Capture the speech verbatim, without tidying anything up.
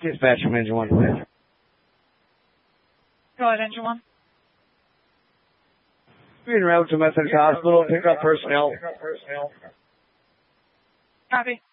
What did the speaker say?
Dispatch from Engine one. Go ahead, Engine one. Being routed to Methodist Hospital, pick up personnel. Copy.